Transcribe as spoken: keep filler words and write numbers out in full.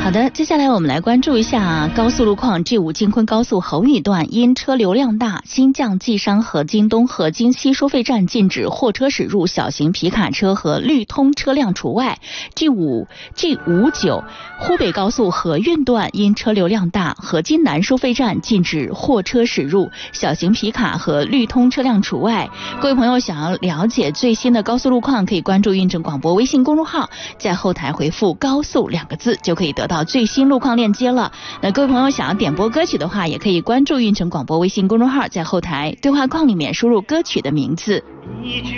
好的，接下来我们来关注一下高速路况。G 五京昆高速侯乙段因车流量大，新绛纪商和京东和京西收费站禁止货车驶入，小型皮卡车和绿通车辆除外。G 五 G 五九湖北高速河运段因车流量大，河津南收费站禁止货车驶入，小型皮卡和绿通车辆除外。各位朋友想要了解最新的高速路况，可以关注运城广播微信公众号，在后台回复高速两个字就可以得到最新路况链接了。那各位朋友想要点播歌曲的话，也可以关注运城广播微信公众号，在后台对话框里面输入歌曲的名字。